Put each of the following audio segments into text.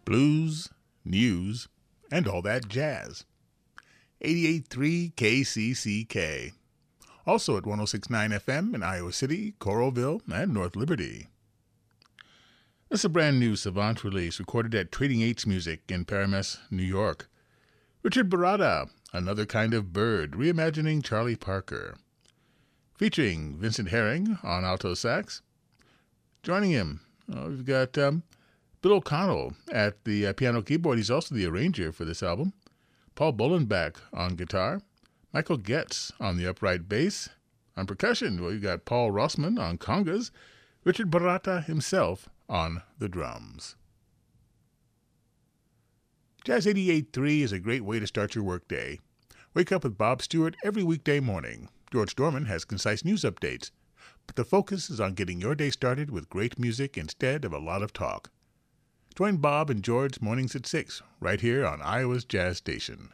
blues, news, and all that jazz. 88.3 KCCK. Also at 106.9 FM in Iowa City, Coralville, and North Liberty. This is a brand new Savant release recorded at Trading H Music in Paramus, New York. Richard Baratta, Another Kind of Bird, reimagining Charlie Parker. Featuring Vincent Herring on alto sax. Joining him, we've got Bill O'Connell at the piano keyboard. He's also the arranger for this album. Paul Bolenbach on guitar. Michael Getz on the upright bass. On percussion, we've got Paul Rossman on congas. Richard Baratta himself on the drums. Jazz 88.3 is a great way to start your workday. Wake up with Bob Stewart every weekday morning. George Dorman has concise news updates, but the focus is on getting your day started with great music instead of a lot of talk. Join Bob and George mornings at 6, right here on Iowa's Jazz Station.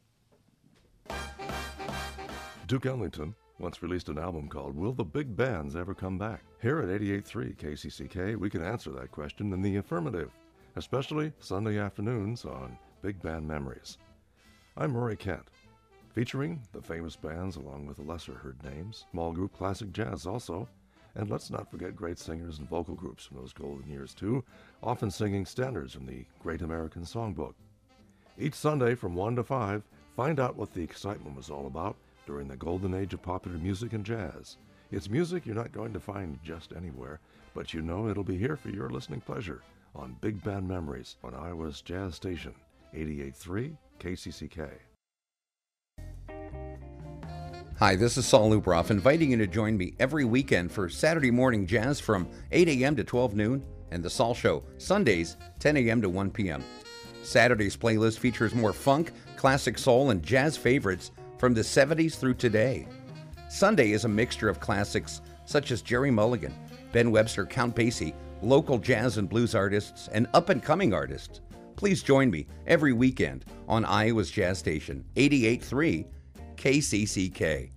Duke Ellington once released an album called Will the Big Bands Ever Come Back? Here at 88.3 KCCK, we can answer that question in the affirmative, especially Sunday afternoons on Big Band Memories. I'm Murray Kent, featuring the famous bands along with the lesser-heard names, small group classic jazz also, and let's not forget great singers and vocal groups from those golden years too, often singing standards from the Great American Songbook. Each Sunday from 1 to 5, find out what the excitement was all about during the golden age of popular music and jazz. It's music you're not going to find just anywhere, but you know it'll be here for your listening pleasure on Big Band Memories on Iowa's Jazz Station, 88.3 KCCK. Hi, this is Saul Lubroff, inviting you to join me every weekend for Saturday morning jazz from 8 a.m. to 12 noon, and The Saul Show, Sundays, 10 a.m. to 1 p.m. Saturday's playlist features more funk, classic soul, and jazz favorites from the 70s through today. Sunday is a mixture of classics such as Jerry Mulligan, Ben Webster, Count Basie, local jazz and blues artists, and up-and-coming artists. Please join me every weekend on Iowa's Jazz Station, 88.3 KCCK.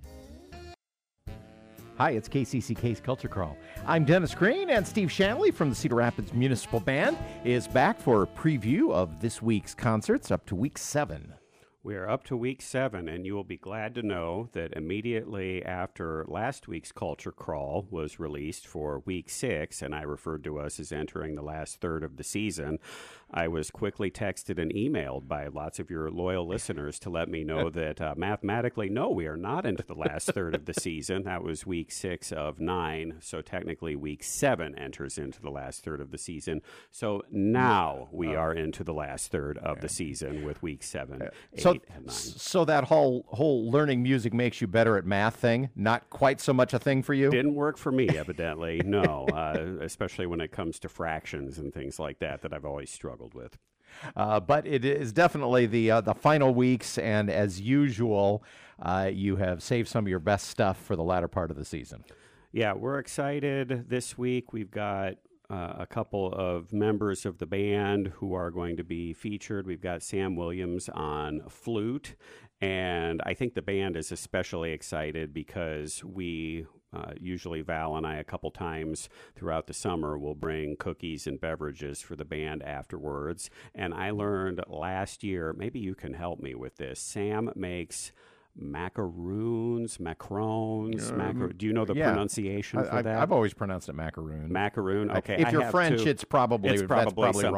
Hi, it's KCCK's Culture Crawl. I'm Dennis Green, and Steve Shanley from the Cedar Rapids Municipal Band is back for a preview of this week's concerts up to week 7. We are up to week 7, and you will be glad to know that immediately after last week's Culture Crawl was released for week 6, and I referred to us as entering the last third of the season, I was quickly texted and emailed by lots of your loyal listeners to let me know that mathematically, no, we are not into the last third of the season. That was week 6 of 9, so technically week 7 enters into the last third of the season. So now we are into the last third of the season with week 7, 8, and 9. So that whole learning music makes you better at math thing, not quite so much a thing for you? Didn't work for me, evidently, no, especially when it comes to fractions and things like that I've always struggled with. But it is definitely the final weeks, and as usual, you have saved some of your best stuff for the latter part of the season. Yeah, we're excited this week. We've got a couple of members of the band who are going to be featured. We've got Sam Williams on flute, and I think the band is especially excited because we usually Val and I a couple times throughout the summer will bring cookies and beverages for the band afterwards. And I learned last year, maybe you can help me with this, Sam makes macaroons. Do you know the pronunciation for that? I've always pronounced it macaroon. Macaroon. Okay. If you're French, it's probably something